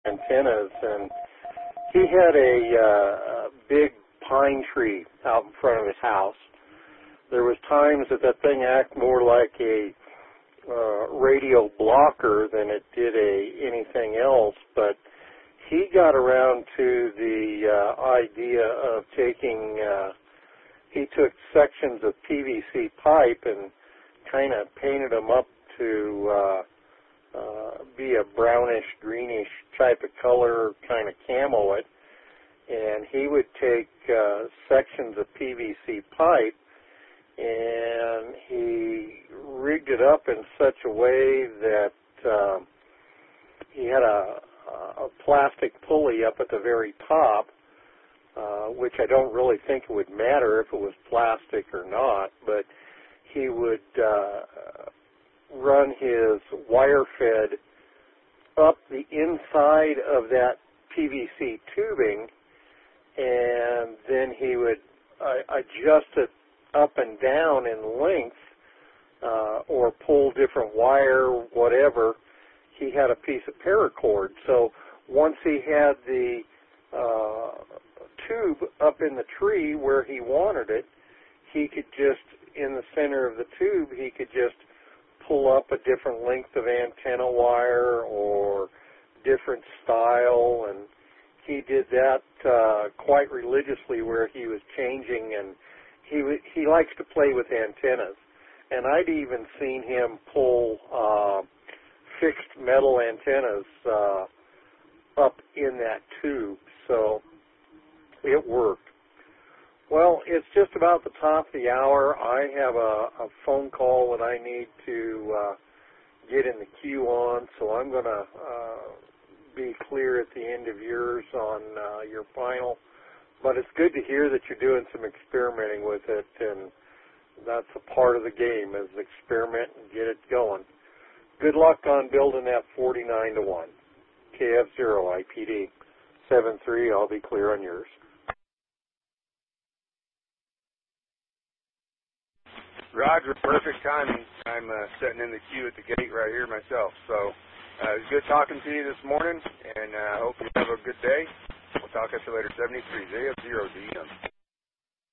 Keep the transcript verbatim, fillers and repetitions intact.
antennas, and he had a, uh, a big pine tree out in front of his house. There was times that that thing acted more like a uh, radio blocker than it did a anything else, but he got around to the uh, idea of taking, uh, he took sections of P V C pipe and kind of painted them up to uh, uh, be a brownish, greenish type of color, kind of camo it. And he would take uh, sections of P V C pipe and he rigged it up in such a way that um, he had a, a plastic pulley up at the very top, uh, which I don't really think it would matter if it was plastic or not, but he would uh, run his wire fed up the inside of that P V C tubing, and then he would uh, adjust it up and down in length uh, or pull different wire, whatever. He had a piece of paracord. So once he had the uh, tube up in the tree where he wanted it, he could just, in the center of the tube, he could just pull up a different length of antenna wire or different style, and he did that uh, quite religiously, where he was changing, and he he likes to play with antennas. And I'd even seen him pull uh, fixed metal antennas uh, up in that tube, so it worked. Well, it's just about the top of the hour. I have a, a phone call that I need to uh, get in the queue on, so I'm going to uh, be clear at the end of yours on uh, your final. But it's good to hear that you're doing some experimenting with it, and that's a part of the game, is experiment and get it going. Good luck on building that forty-nine to one. K F zero I P D seven three, I'll be clear on yours. Roger, perfect timing. I'm uh, sitting in the queue at the gate right here myself. So uh, it was good talking to you this morning, and I uh, hope you have a good day. We'll talk at you later. seventy-three, J F zero D M.